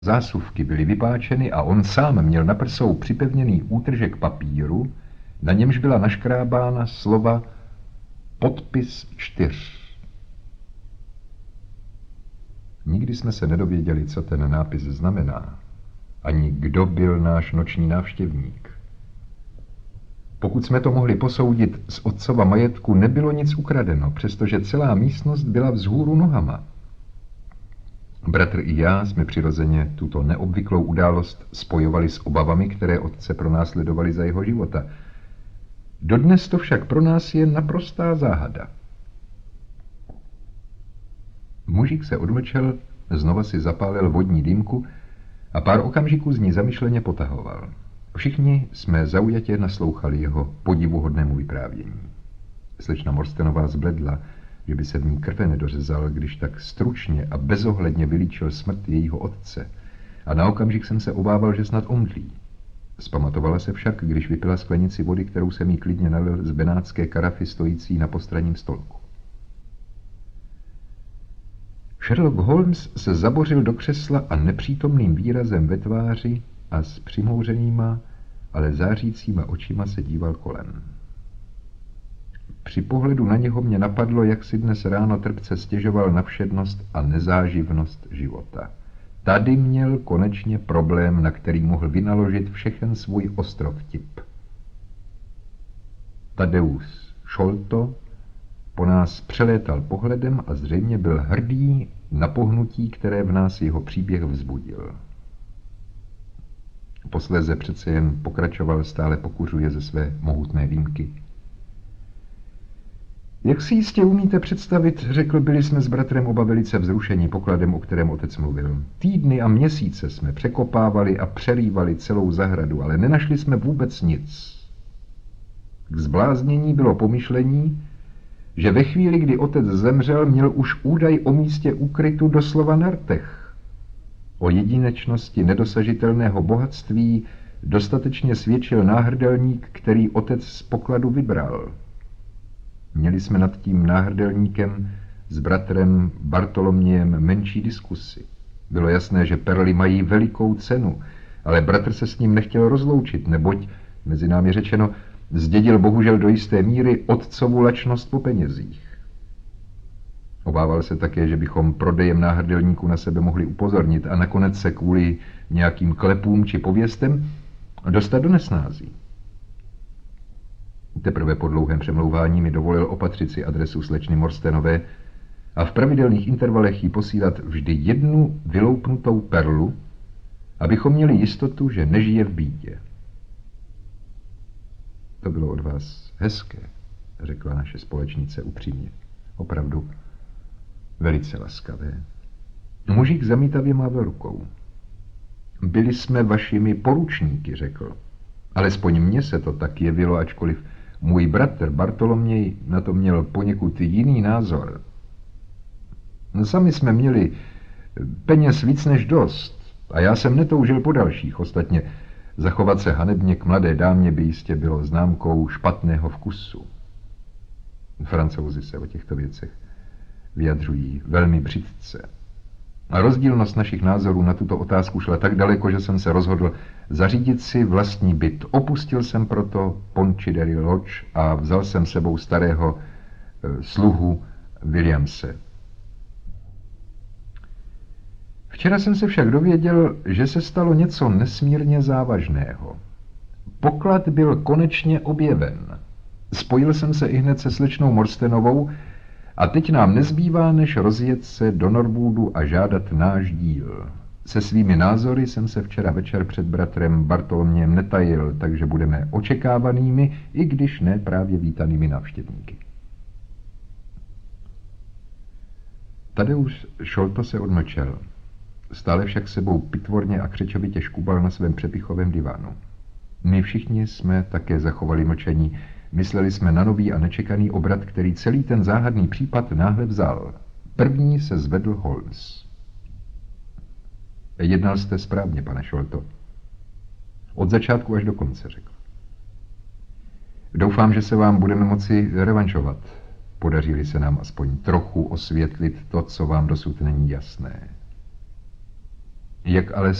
Zásuvky byly vypáčeny a on sám měl na prsou připevněný útržek papíru, na němž byla naškrábána slova podpis 4. Nikdy jsme se nedověděli, co ten nápis znamená, ani kdo byl náš noční návštěvník. Pokud jsme to mohli posoudit z otcova majetku, nebylo nic ukradeno, přestože celá místnost byla vzhůru nohama. Bratr i já jsme přirozeně tuto neobvyklou událost spojovali s obavami, které otce pronásledovaly za jeho života. Dodnes to však pro nás je naprostá záhada. Mužík se odmlčel, znova si zapálil vodní dýmku a pár okamžiků z ní zamyšleně potahoval. Všichni jsme zaujatě naslouchali jeho podivuhodnému vyprávění. Slečna Morstenová zbledla, že by se v ní krve nedořezal, když tak stručně a bezohledně vylíčil smrt jejího otce, a na okamžik jsem se obával, že snad omdlí. Zpamatovala se však, když vypila sklenici vody, kterou jsem jí klidně nalil z benátské karafy stojící na postranním stolku. Sherlock Holmes se zabořil do křesla a nepřítomným výrazem ve tváři a s přimhouřenýma, ale zářícíma očima se díval kolem. Při pohledu na něho mě napadlo, jak si dnes ráno trpce stěžoval na všednost a nezáživnost života. Tady měl konečně problém, na který mohl vynaložit všechen svůj ostrovtip. Tadeusz Sholto po nás přelétal pohledem a zřejmě byl hrdý na pohnutí, které v nás jeho příběh vzbudil. Posléze přece jen pokračoval, stále pokuřuje ze své mohutné dýmky. Jak si jistě umíte představit, řekl, byli jsme s bratrem oba velice vzrušení pokladem, o kterém otec mluvil. Týdny a měsíce jsme překopávali a přerývali celou zahradu, ale nenašli jsme vůbec nic. K zbláznění bylo pomyšlení, že ve chvíli, kdy otec zemřel, měl už údaj o místě úkrytu doslova na rtech. O jedinečnosti nedosažitelného bohatství dostatečně svědčil náhrdelník, který otec z pokladu vybral. Měli jsme nad tím náhrdelníkem s bratrem Bartolomějem menší diskusy. Bylo jasné, že perly mají velikou cenu, ale bratr se s ním nechtěl rozloučit, neboť, mezi námi řečeno, zdědil bohužel do jisté míry otcovu lačnost po penězích. Obával se také, že bychom prodejem náhrdelníku na sebe mohli upozornit a nakonec se kvůli nějakým klepům či pověstem dostat do nesnází. Teprve po dlouhém přemlouvání mi dovolil opatřit si adresu slečny Morstenové a v pravidelných intervalech jí posílat vždy jednu vyloupnutou perlu, abychom měli jistotu, že nežije v bídě. To bylo od vás hezké, řekla naše společnice upřímně. Opravdu velice laskavé. Mužík zamítavě mával rukou. Byli jsme vašimi poručníky, řekl. Alespoň mně se to tak jevilo, ačkoliv můj bratr Bartoloměj na to měl poněkud jiný názor. Sami jsme měli peněz víc než dost a já jsem netoužil po dalších. Ostatně zachovat se hanebně k mladé dámě by jistě bylo známkou špatného vkusu. Francouzi se o těchto věcech vyjadřují velmi břitce. A rozdílnost našich názorů na tuto otázku šla tak daleko, že jsem se rozhodl zařídit si vlastní byt. Opustil jsem proto Ponchiderry Lodge a vzal jsem sebou starého sluhu Williamse. Včera jsem se však dověděl, že se stalo něco nesmírně závažného. Poklad byl konečně objeven. Spojil jsem se ihned se slečnou Morstenovou a teď nám nezbývá, než rozjet se do Norwoodu a žádat náš díl. Se svými názory jsem se včera večer před bratrem Bartolomějem netajil, takže budeme očekávanými, i když ne právě vítanými návštěvníky. Tadeusz Sholto se odmlčel. Stále však sebou pitvorně a křečovitě škubal na svém přepichovém divánu. My všichni jsme také zachovali mlčení. Mysleli jsme na nový a nečekaný obrat, který celý ten záhadný případ náhle vzal. První se zvedl Holmes. Jednal jste správně, pane Sholto. Od začátku až do konce, řekl. Doufám, že se vám budeme moci revanšovat. Podaří se nám aspoň trochu osvětlit to, co vám dosud není jasné. Jak ale